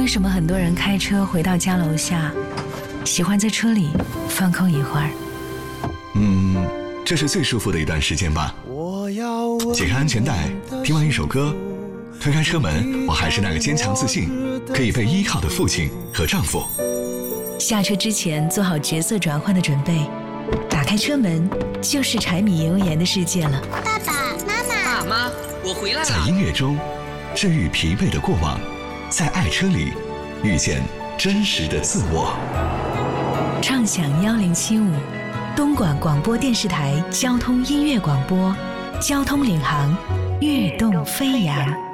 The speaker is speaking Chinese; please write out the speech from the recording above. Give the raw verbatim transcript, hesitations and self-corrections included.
为什么很多人开车回到家楼下，喜欢在车里放空一会儿？ 嗯，这是最舒服的一段时间吧。解开安全带，听完一首歌，推开车门，我还是那个坚强自信、可以被依靠的父亲和丈夫。 下车之前做好角色转换的准备，打开车门就是柴米油盐的世界了。 爸爸妈妈， 爸妈，我回来了。 在音乐中治愈疲惫的过往，在爱车里遇见真实的自我。 畅享幺零七五，东莞广播电视台交通音乐广播，交通领航，跃动飞扬。